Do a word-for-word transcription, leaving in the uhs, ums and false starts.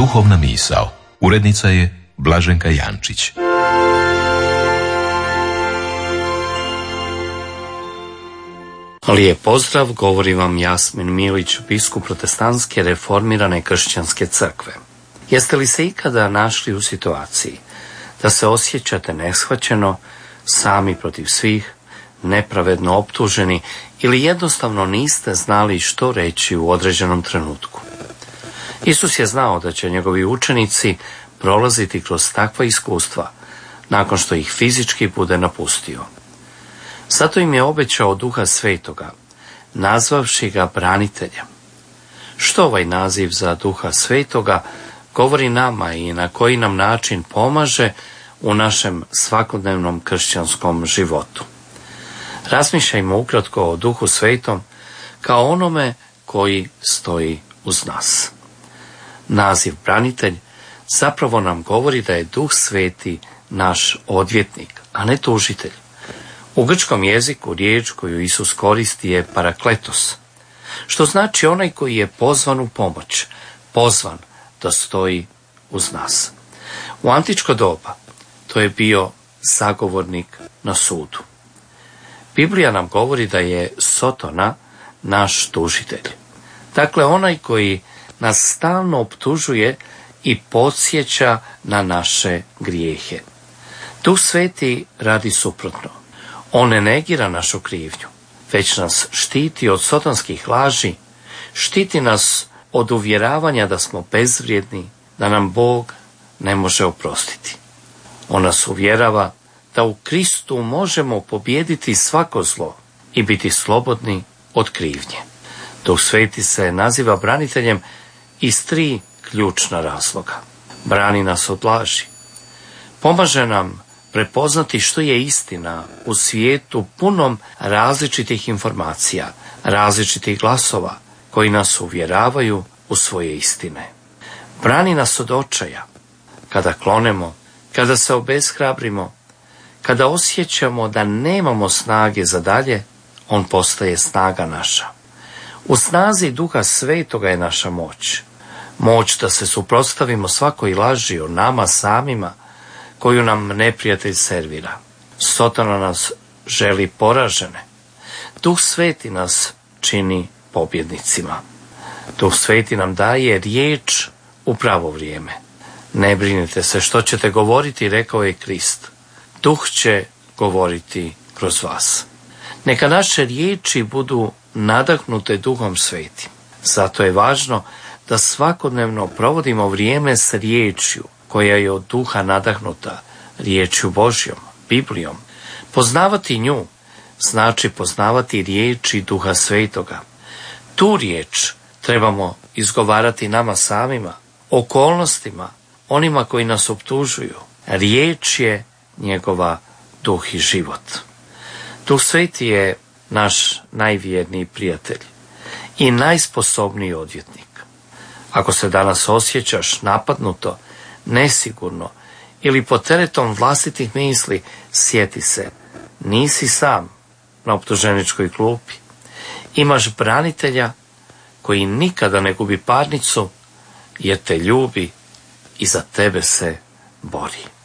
Duhovna misao. Urednica je Blaženka Jančić. Lijep pozdrav, govori vam Jasmin Milić, biskup protestantske reformirane kršćanske crkve. Jeste li se ikada našli u situaciji da se osjećate neshvaćeno, sami protiv svih, nepravedno optuženi ili jednostavno niste znali što reći u određenom trenutku? Isus je znao da će njegovi učenici prolaziti kroz takva iskustva nakon što ih fizički bude napustio. Zato im je obećao Duha Svetoga, nazvavši ga braniteljem. Što ovaj naziv za Duha Svetoga govori nama i na koji nam način pomaže u našem svakodnevnom kršćanskom životu? Razmišljajmo ukratko o Duhu Svetom kao onome koji stoji uz nas. Naziv branitelj zapravo nam govori da je Duh Sveti naš odvjetnik, a ne tužitelj. U grčkom jeziku riječ koju Isus koristi je parakletos, što znači onaj koji je pozvan u pomoć, pozvan da stoji uz nas. U antičko doba to je bio zagovornik na sudu. Biblija nam govori da je Sotona naš tužitelj. Dakle, onaj koji nas stalno optužuje i podsjeća na naše grijehe. Duh Sveti radi suprotno. On ne negira našu krivnju, već nas štiti od sotonskih laži, štiti nas od uvjeravanja da smo bezvrijedni, da nam Bog ne može oprostiti. On nas uvjerava da u Kristu možemo pobijediti svako zlo i biti slobodni od krivnje. Duh Sveti se naziva braniteljem iz tri ključna razloga. Brani nas od laži. Pomaže nam prepoznati što je istina u svijetu punom različitih informacija, različitih glasova koji nas uvjeravaju u svoje istine. Brani nas od očaja. Kada klonemo, kada se obeshrabrimo, kada osjećamo da nemamo snage za dalje, on postaje snaga naša. U snazi Duha Svetoga je naša moć. Moć da se suprotstavimo svakoj laži o nama samima koju nam neprijatelj servira. Sotona nas želi poražene. Duh Sveti nas čini pobjednicima. Duh Sveti nam daje riječ u pravo vrijeme. Ne brinite se što ćete govoriti, rekao je Krist. Duh će govoriti kroz vas. Neka naše riječi budu nadahnute Duhom Svetim. Zato je važno da svakodnevno provodimo vrijeme s riječju koja je od Duha nadahnuta, riječju Božjom, Biblijom. Poznavati nju znači poznavati riječi Duha Svetoga. Tu riječ trebamo izgovarati nama samima, okolnostima, onima koji nas optužuju. Riječ je njegova duh i život. Duh Sveti je naš najvjerniji prijatelj i najsposobniji odvjetnik. Ako se danas osjećaš napadnuto, nesigurno ili pod teretom vlastitih misli, sjeti se, nisi sam na optuženičkoj klupi. Imaš branitelja koji nikada ne gubi parnicu jer te ljubi i za tebe se bori.